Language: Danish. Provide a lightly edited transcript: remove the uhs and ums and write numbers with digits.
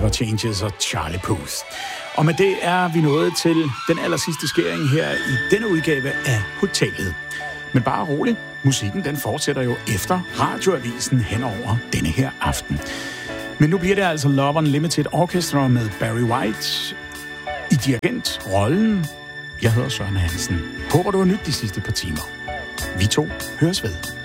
Det var Changes og Charlie Puth. Og med det er vi nået til den allersidste skæring her i denne udgave af Hotellet. Men bare rolig, musikken den fortsætter jo efter radioavisen henover denne her aften. Men nu bliver det altså Love Unlimited Orchestra med Barry White i dirigentrollen. Jeg hedder Søren Hansen. Håber du har nydt de sidste par timer. Vi to høres ved.